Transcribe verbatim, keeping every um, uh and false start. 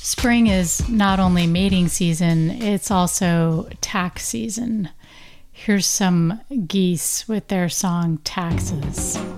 Spring is not only mating season, it's also tax season. Here's some geese with their song Taxes.